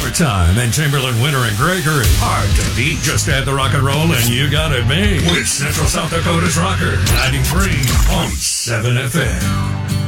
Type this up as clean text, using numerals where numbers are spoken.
Summertime and Chamberlain, Winter, and Gregory. Hard to beat. Just add the rock and roll and you got it made. With Central South Dakota's Rocker, 93.7 FM.